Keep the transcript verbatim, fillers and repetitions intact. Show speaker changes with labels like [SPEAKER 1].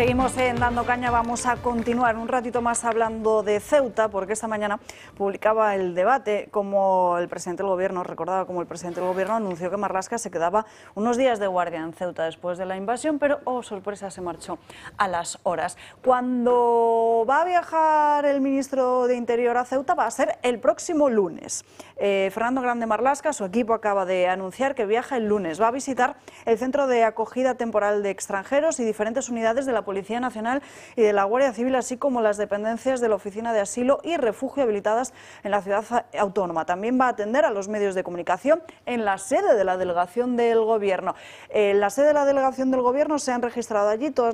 [SPEAKER 1] Seguimos en Dando Caña, vamos a continuar un ratito más hablando de Ceuta, porque esta mañana publicaba el debate como el presidente del Gobierno, recordaba como el presidente del Gobierno anunció que Marlaska se quedaba unos días de guardia en Ceuta después de la invasión, pero, oh sorpresa, se marchó a las horas. Cuando va a viajar el ministro de Interior a Ceuta va a ser el próximo lunes. Eh, Fernando Grande Marlaska, su equipo acaba de anunciar que viaja el lunes, va a visitar el Centro de Acogida Temporal de Extranjeros y diferentes unidades de la Policía Nacional y de la Guardia Civil, así como las dependencias de la Oficina de Asilo y Refugio habilitadas en la ciudad autónoma. También va a atender a los medios de comunicación en la sede de la delegación del Gobierno. En la sede de la delegación del Gobierno se han registrado allí todas